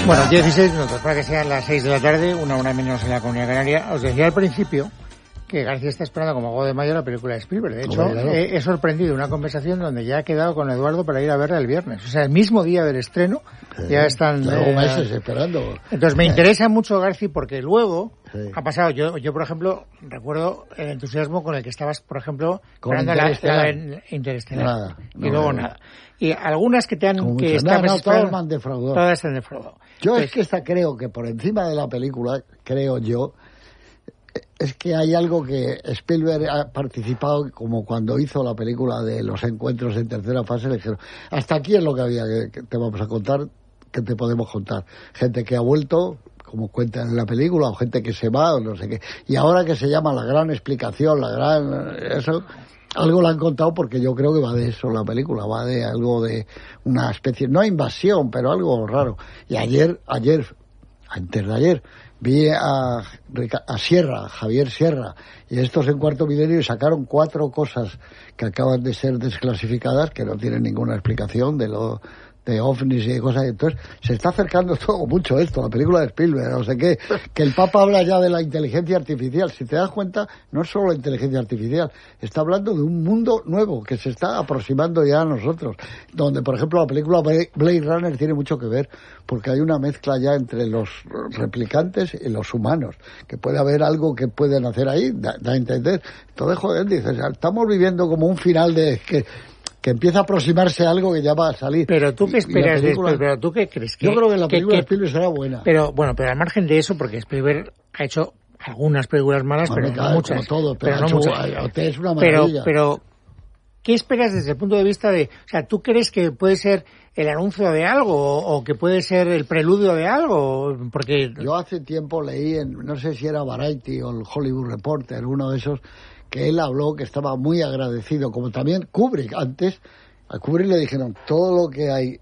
Bueno, 16 minutos para que sean las 6 de la tarde, una hora menos en la Comunidad Canaria. Os decía al principio que García está esperando como agua de mayo la película de Spielberg. De hecho, he sorprendido una conversación donde ya ha quedado con Eduardo para ir a verla el viernes. O sea, el mismo día del estreno ya están... meses esperando. Entonces me interesa mucho, García, porque luego ha pasado... Yo, por ejemplo, recuerdo el entusiasmo con el que estabas, por ejemplo, esperando la Interestelar. Y luego nada. Y algunas que te han... todas me han defraudado. Todas se han defraudado. Yo es que esta creo que por encima de la película, creo yo, es que hay algo que Spielberg ha participado, como cuando hizo la película de los encuentros en tercera fase, le dijeron, hasta aquí es lo que había que te vamos a contar, que te podemos contar. Gente que ha vuelto, como cuentan en la película, o gente que se va, o no sé qué. Y ahora que se llama la gran explicación, eso, algo le han contado, porque yo creo que va de eso la película, va de algo de una especie, no invasión, pero algo raro. Y antes de ayer, vi a Javier Sierra, y estos en Cuarto Milenio, y sacaron 4 cosas que acaban de ser desclasificadas, que no tienen ninguna explicación de ovnis y de cosas. Entonces se está acercando todo mucho esto, la película de Spielberg, no sé qué, que el Papa habla ya de la inteligencia artificial. Si te das cuenta, no es solo la inteligencia artificial, está hablando de un mundo nuevo que se está aproximando ya a nosotros, donde por ejemplo la película Blade Runner tiene mucho que ver, porque hay una mezcla ya entre los replicantes y los humanos, que puede haber algo que pueden hacer ahí, da a entender. Entonces, joder, dices, estamos viviendo como un final de que empieza a aproximarse algo que ya va a salir. Pero tú qué esperas de Spielberg, pero tú qué crees que... Yo creo que la película de Spielberg será buena. Pero bueno, pero al margen de eso, porque Spielberg ha hecho algunas películas malas, pero no muchas. Todo, pero no muchas. Es una maravilla. Pero ¿qué esperas desde el punto de vista de... O sea, ¿tú crees que puede ser el anuncio de algo o que puede ser el preludio de algo? Porque yo hace tiempo leí no sé si era Variety o el Hollywood Reporter, uno de esos, que él habló que estaba muy agradecido, como también Kubrick antes. A Kubrick le dijeron, todo lo que hay